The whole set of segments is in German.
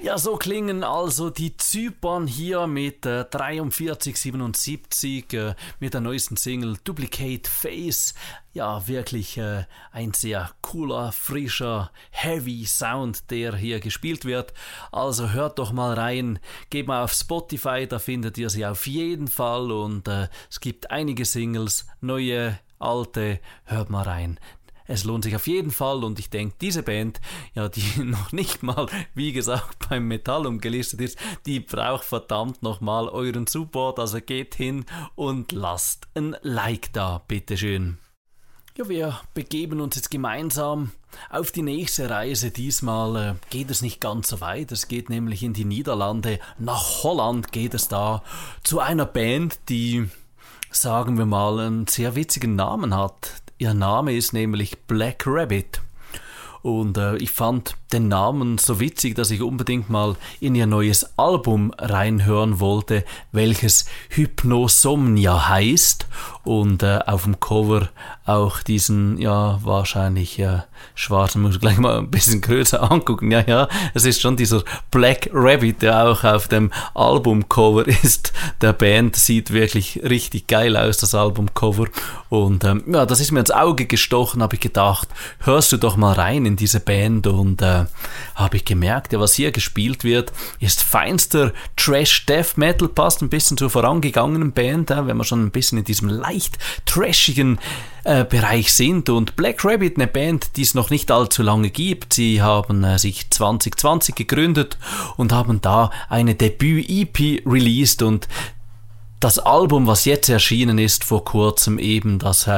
Ja, so klingen also die Zypern hier mit 4377 mit der neuesten Single Duplicate Face. Ja, wirklich ein sehr cooler, frischer, heavy Sound, der hier gespielt wird. Also hört doch mal rein, geht mal auf Spotify, da findet ihr sie auf jeden Fall. Und es gibt einige Singles, neue, alte, hört mal rein. Es lohnt sich auf jeden Fall und ich denke, diese Band, ja, die noch nicht mal, wie gesagt, beim Metallum gelistet ist, die braucht verdammt nochmal euren Support. Also geht hin und lasst ein Like da, bitteschön. Ja, wir begeben uns jetzt gemeinsam auf die nächste Reise. Diesmal geht es nicht ganz so weit. Es geht nämlich in die Niederlande. Nach Holland geht es da zu einer Band, die, sagen wir mal, einen sehr witzigen Namen hat. Ihr Name ist nämlich Black Rabbit. Und ich fand den Namen so witzig, dass ich unbedingt mal in ihr neues Album reinhören wollte, welches Hypnosomnia heißt. Und auf dem Cover auch diesen, ja, wahrscheinlich schwarzen, muss ich gleich mal ein bisschen größer angucken. Ja, es ist schon dieser Black Rabbit, der auch auf dem Albumcover ist. Der Band sieht wirklich richtig geil aus, das Albumcover. Und ja, das ist mir ins Auge gestochen, habe ich gedacht, hörst du doch mal rein in diese Band. Und habe ich gemerkt, ja, was hier gespielt wird, ist feinster Trash-Death Metal, passt ein bisschen zur vorangegangenen Band, wenn wir schon ein bisschen in diesem leicht trashigen Bereich sind. Und Black Rabbit, eine Band, die es noch nicht allzu lange gibt. Sie haben sich 2020 gegründet und haben da eine Debüt-EP released und das Album, was jetzt erschienen ist vor kurzem, eben das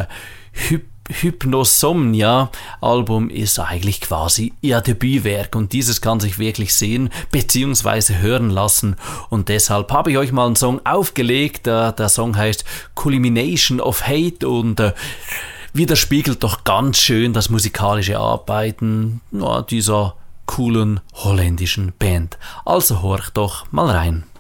Hypnosomnia-Album, ist eigentlich quasi ihr Debütwerk und dieses kann sich wirklich sehen bzw. hören lassen und deshalb habe ich euch mal einen Song aufgelegt. Der Song heißt Culmination of Hate und widerspiegelt doch ganz schön das musikalische Arbeiten dieser coolen holländischen Band. Also horcht doch mal rein.